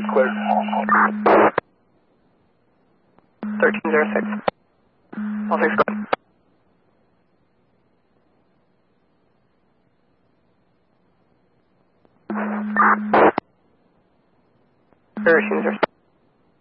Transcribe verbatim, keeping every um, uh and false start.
clear. thirteen zero six. All six, go ahead. thirteen zero six.